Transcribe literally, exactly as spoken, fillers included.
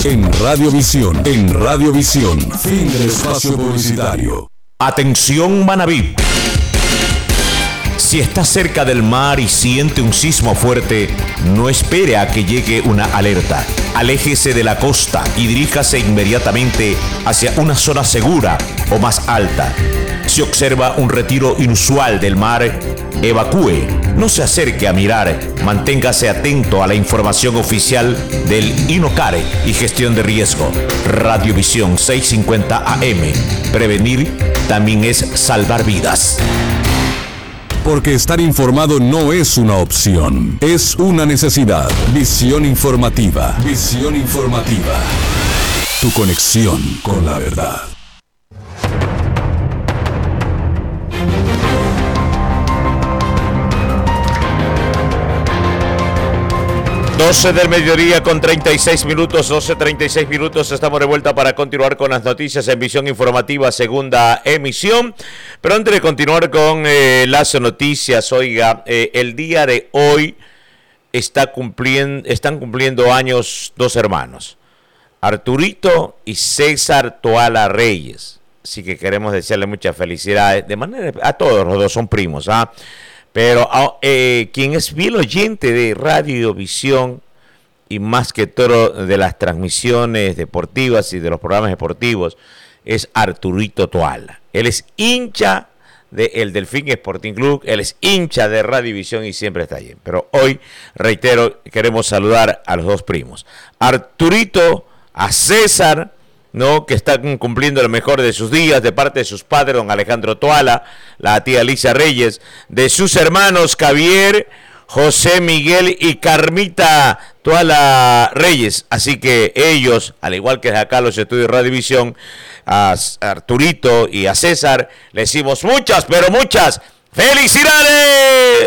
en Radiovisión. En Radiovisión. Fin del espacio publicitario. Atención Manabí. Si está cerca del mar y siente un sismo fuerte, no espere a que llegue una alerta. Aléjese de la costa y diríjase inmediatamente hacia una zona segura o más alta. Si observa un retiro inusual del mar, evacúe. No se acerque a mirar. Manténgase atento a la información oficial del INOCARE y gestión de riesgo. Radiovisión seiscientos cincuenta A M. Prevenir también es salvar vidas. Porque estar informado no es una opción, es una necesidad. Visión informativa. Visión informativa. Tu conexión con la verdad. doce del mediodía con treinta y seis minutos, doce treinta y seis minutos, estamos de vuelta para continuar con las noticias en Visión Informativa, segunda emisión. Pero antes de continuar con eh, las noticias, oiga, eh, el día de hoy está cumpliendo, están cumpliendo años dos hermanos, Arturito y César Toala Reyes. Así que queremos desearle muchas felicidades, de manera a todos los dos son primos, ¿ah? Pero eh, quien es fiel oyente de Radiovisión y más que todo de las transmisiones deportivas y de los programas deportivos es Arturito Toala. Él es hincha del Delfín Sporting Club, él es hincha de Radiovisión y siempre está allí. Pero hoy, reitero, queremos saludar a los dos primos. Arturito, a César, ¿no?, que están cumpliendo el mejor de sus días, de parte de sus padres, don Alejandro Toala, la tía Alicia Reyes, de sus hermanos Javier, José Miguel y Carmita Toala Reyes. Así que ellos, al igual que acá los estudios de Radiovisión, a Arturito y a César, les decimos muchas, pero muchas felicidades.